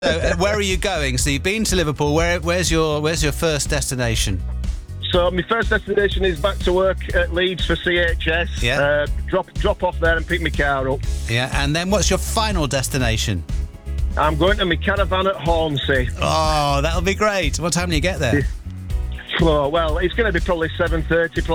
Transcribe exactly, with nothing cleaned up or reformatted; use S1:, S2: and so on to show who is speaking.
S1: So, uh, where are you going? So you've been to Liverpool. Where, where's your Where's your first destination?
S2: So my first destination is back to work at Leeds for C H S.
S1: Yeah.
S2: Uh, drop drop off there and pick my car up.
S1: Yeah, and then what's your final destination?
S2: I'm going to my caravan at Hornsey.
S1: Oh, that'll be great. What time do you get there?
S2: Oh, well, it's going to be probably seven thirty.